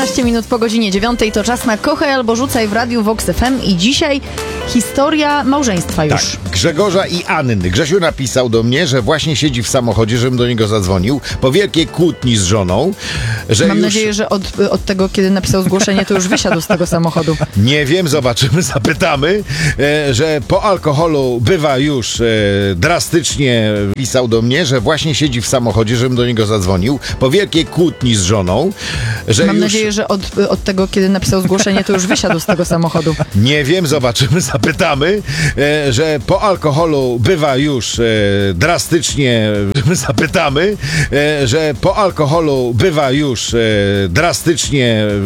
15 minut po godzinie 9 to czas na Kochaj albo Rzucaj w radiu Vox FM i dzisiaj historia małżeństwa już. Tak, Grzegorza i Anny. Grzesiu napisał do mnie, że właśnie siedzi w samochodzie, żebym do niego zadzwonił po wielkiej kłótni z żoną, że Mam już... nadzieję, że od tego, kiedy napisał zgłoszenie, to już wysiadł z tego samochodu. Nie wiem, zobaczymy, zapytamy, że po alkoholu bywa już drastycznie. Pisał do mnie, że właśnie siedzi w samochodzie, żebym do niego zadzwonił po wielkiej kłótni z żoną, że Mam już... nadzieję, że od tego, kiedy napisał zgłoszenie, to już wysiadł z tego samochodu. Nie wiem, zobaczymy, zapytamy, że po alkoholu bywa już drastycznie. Zapytamy, że po alkoholu bywa już drastycznie